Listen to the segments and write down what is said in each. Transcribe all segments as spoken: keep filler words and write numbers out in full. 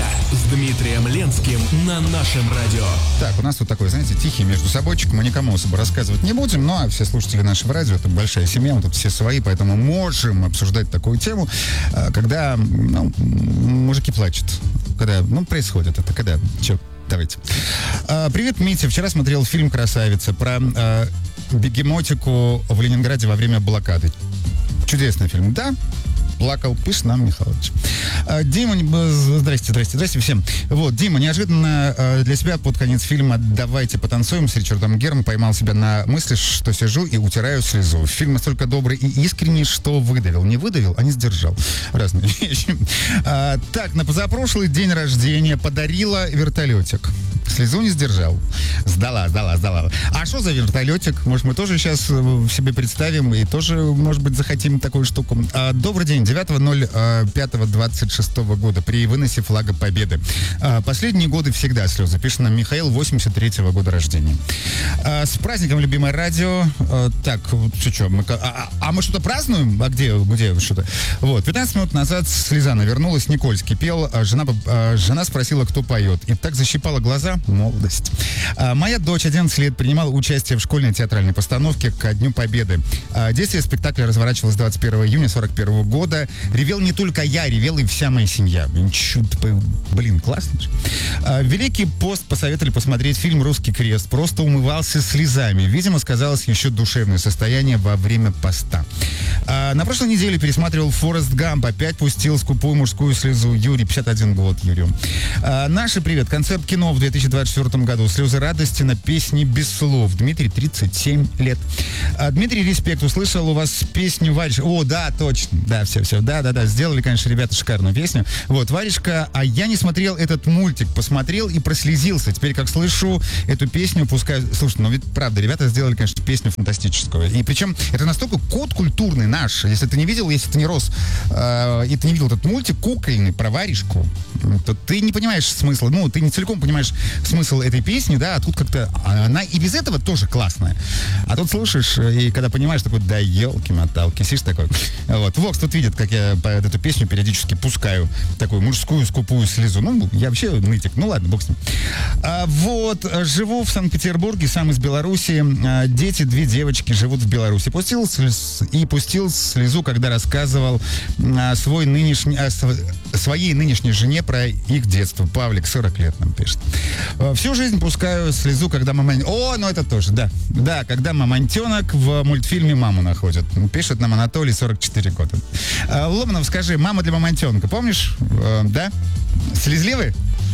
с Дмитрием Ленским на нашем радио. Так, у нас вот такой, знаете, тихий между собойчик. Мы никому особо рассказывать не будем, ну а все слушатели нашего радио, это большая семья, мы тут все свои, поэтому можем обсуждать такую тему, когда, ну, мужики плачут. Когда, ну, происходит это, когда, че, давайте. А, привет, Митя. Вчера смотрел фильм «Красавица» про а, бегемотику в Ленинграде во время блокады. Чудесный фильм, да? Плакал Пышнам Михайлович. А, Дима, здрасте, здрасте, здрасте всем. Вот, Дима, неожиданно а, для себя под конец фильма «Давайте потанцуем» с Ричардом Гиром поймал себя на мысли, что сижу и утираю слезу. Фильм настолько добрый и искренний, что выдавил. Не выдавил, а не сдержал. Разные вещи. А, так, на позапрошлый день рождения подарила вертолетик. Слезу не сдержал. Сдала, сдала, сдала. А что за вертолетик? Может, мы тоже сейчас в себе представим и тоже, может быть, захотим такую штуку. А, добрый день. девятого ноль пятого двадцать шестого года при выносе флага Победы. А, последние годы всегда слезы. Пишет нам Михаил, восемьдесят третьего года рождения. А, с праздником, любимое радио. А, так, что, что мы, а, а мы что-то празднуем? А где, где что-то? Вот, пятнадцать минут назад слеза навернулась, Никольский пел. А, жена, а, жена спросила, кто поет. И так защипала глаза. Молодость. А, моя дочь одиннадцать лет принимала участие в школьной театральной постановке ко Дню Победы. А, действие спектакля разворачивалось двадцать первого июня сорок первого года. Ревел не только я, ревел и вся моя семья. Блин, классно же. А, Великий пост посоветовали посмотреть фильм «Русский крест». Просто умывался слезами. Видимо, сказалось еще душевное состояние во время поста. А, на прошлой неделе пересматривал «Форест Гамп». Опять пустил скупую мужскую слезу. Юрий, пятьдесят один год, Юрию. А, наши привет. Концерт кино в две тысячи двадцать четвёртом году. Слезы радости на песни без слов. Дмитрий, тридцать семь лет. А, Дмитрий, респект. Услышал у вас песню «Варежка». О, да, точно. Да, все, все. Да, да, да. Сделали, конечно, ребята шикарную песню. Вот, «Варежка». А я не смотрел этот мультик. Посмотрел и прослезился. Теперь, как слышу эту песню, пускай... Слушай, ну ведь правда, ребята сделали, конечно, песню фантастическую. И причем это настолько код культурный наш. Если ты не видел, если ты не рос, э, и ты не видел этот мультик кукольный про варежку, то ты не понимаешь смысла. Ну, ты не целиком понимаешь смысл этой песни, да, а тут как-то она и без этого тоже классная. А тут слушаешь, и когда понимаешь, такой, да елки-моталки, сидишь такой. Вот, Вокс тут видит, как я по эту песню периодически пускаю такую мужскую скупую слезу. Ну, я вообще нытик. Ну, ладно, бог с ним. А, вот, живу в Санкт-Петербурге, сам из Беларуси. А, дети, две девочки живут в Беларуси. Пустил слез, и пустил слезу, когда рассказывал а, свой нынешний, а, св, своей нынешней жене про их детство. Павлик, сорок лет нам пишет. Всю жизнь пускаю слезу, когда мама... О, ну это тоже, да. Да, когда мамонтенок в мультфильме маму находит. Пишет нам Анатолий, сорок четыре года. Ломанов, скажи, мама для мамонтенка, помнишь? Да? Слезливый?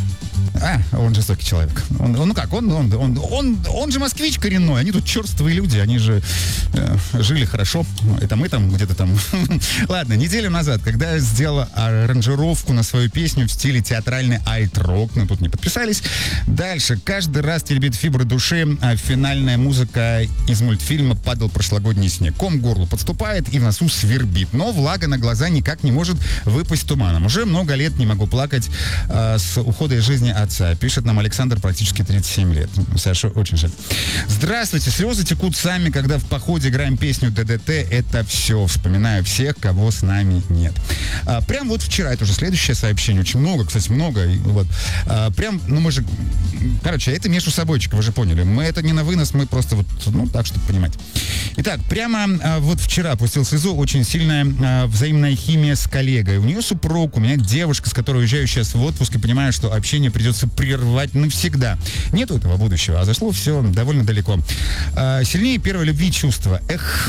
А, он жестокий человек. Он, он, ну как, он, он, он, он, он же москвич коренной, они тут черствые люди, они же э, жили хорошо. Это мы там где-то там. Ладно, неделю назад, когда я сделал аранжировку на свою песню в стиле театральный айт-рок, но тут не подписались. Дальше, каждый раз теребит фибры души, а финальная музыка из мультфильма «Падал прошлогодний снег». Ком к горлу подступает и в носу свербит, но влага на глаза никак не может выпасть туманом. Уже много лет не могу плакать э, с ухода из жизни отца. Пишет нам Александр, практически тридцать семь лет. Саша, очень жаль. Здравствуйте. Слезы текут сами, когда в походе играем песню ДДТ. Это все. Вспоминаю всех, кого с нами нет. А, прям вот вчера, это уже следующее сообщение. Очень много, кстати, много. Вот. А, прям, ну мы же... Короче, это между собойчик, вы же поняли. Мы это не на вынос, мы просто вот, ну, так, чтобы понимать. Итак, прямо а, вот вчера пустил слезу. Очень сильная а, взаимная химия с коллегой. У нее супруг, у меня девушка, с которой уезжаю сейчас в отпуск, и понимаю, что общение придется прервать навсегда. Нету этого будущего, а зашло все довольно далеко. А, сильнее первой любви чувства. Эх...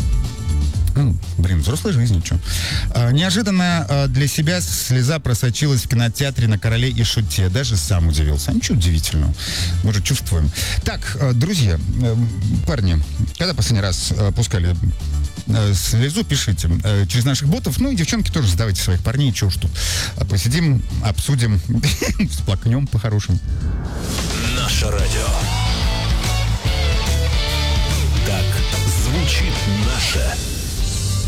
Ну, блин, взрослая жизнь, что. А, неожиданно а, для себя слеза просочилась в кинотеатре на «Короле и Шуте». Даже сам удивился. А ничего удивительного. Мы же чувствуем. Так, а, друзья, а, парни, когда последний раз а, пускали а, слезу, пишите а, через наших ботов. Ну и девчонки тоже задавайте своих парней. Чего уж тут. А, посидим, обсудим, всплакнем по-хорошему. Наше радио. Так звучит наше